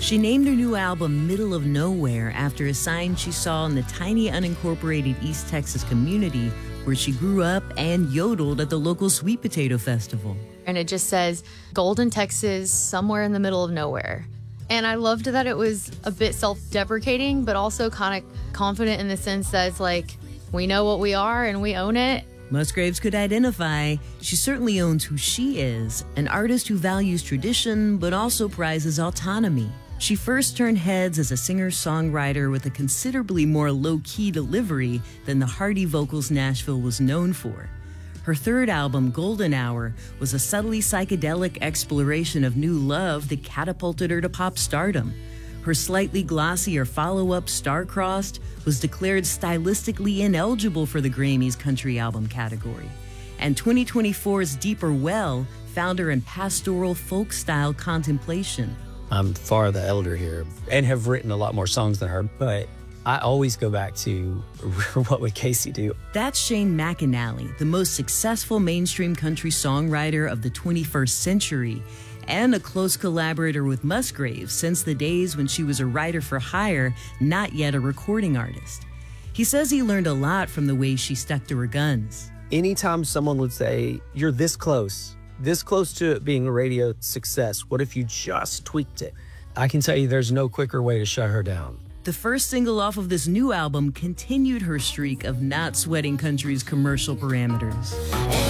She named her new album Middle of Nowhere after a sign she saw in the tiny unincorporated East Texas community where she grew up and yodeled at the local Sweet Potato Festival. And it just says, Golden, Texas, somewhere in the middle of nowhere. And I loved that it was a bit self-deprecating, but also kind of confident in the sense that it's like, we know what we are and we own it. Musgraves could identify. She certainly owns who she is, an artist who values tradition but also prizes autonomy. She first turned heads as a singer-songwriter with a considerably more low-key delivery than the hearty vocals Nashville was known for. Her third album, Golden Hour, was a subtly psychedelic exploration of new love that catapulted her to pop stardom. Her slightly glossier follow-up, Star-Crossed, was declared stylistically ineligible for the Grammys country album category. And 2024's Deeper Well found her in pastoral folk-style contemplation. I'm far the elder here and have written a lot more songs than her, but I always go back to What Would Casey Do? That's Shane McAnally, the most successful mainstream country songwriter of the 21st century, and a close collaborator with Musgraves since the days when she was a writer for hire, not yet a recording artist. He says he learned a lot from the way she stuck to her guns. Anytime someone would say, you're this close to it being a radio success, what if you just tweaked it? I can tell you there's no quicker way to shut her down. The first single off of this new album continued her streak of not sweating country's commercial parameters.